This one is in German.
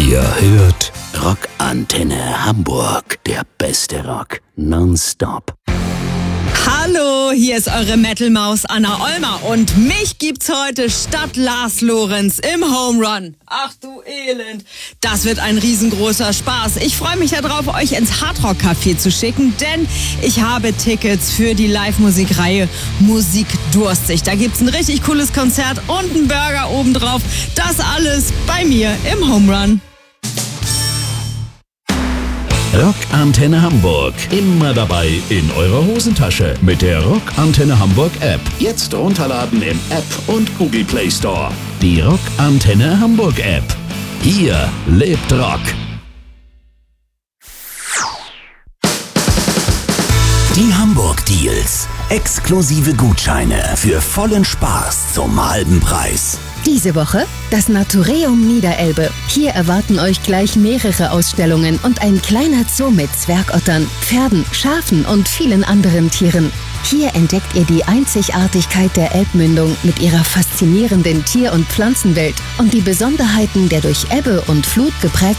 Ihr hört Rockantenne Hamburg, der beste Rock nonstop. Hallo, hier ist eure Metal-Maus Anna Olmer und mich gibt's heute statt Lars Lorenz im Home Run. Ach du Elend, das wird ein riesengroßer Spaß. Ich freue mich darauf, euch ins Hardrock-Café zu schicken, denn ich habe Tickets für die Live-Musikreihe Musik durstig. Da gibt's ein richtig cooles Konzert und einen Burger obendrauf. Das alles bei mir im Home Run. Rockantenne Hamburg. Immer dabei in eurer Hosentasche mit der Rockantenne Hamburg App. Jetzt runterladen im App und Google Play Store. Die Rockantenne Hamburg App. Hier lebt Rock. Die Hamburg Deals. Exklusive Gutscheine für vollen Spaß zum halben Preis. Diese Woche das Natureum Niederelbe. Hier erwarten euch gleich mehrere Ausstellungen und ein kleiner Zoo mit Zwergottern, Pferden, Schafen und vielen anderen Tieren. Hier entdeckt ihr die Einzigartigkeit der Elbmündung mit ihrer faszinierenden Tier- und Pflanzenwelt und die Besonderheiten der durch Ebbe und Flut geprägten